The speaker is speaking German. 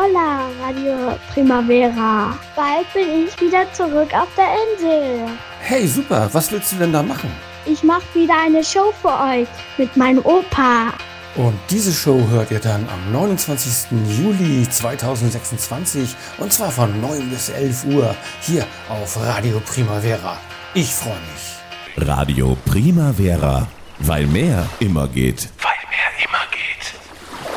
Hola, Radio Primavera. Bald bin ich wieder zurück auf der Insel. Hey, super. Was willst du denn da machen? Ich mache wieder eine Show für euch mit meinem Opa. Und diese Show hört ihr dann am 29. Juli 2026 und zwar von 9 bis 11 Uhr hier auf Radio Primavera. Ich freue mich. Radio Primavera, weil mehr immer geht.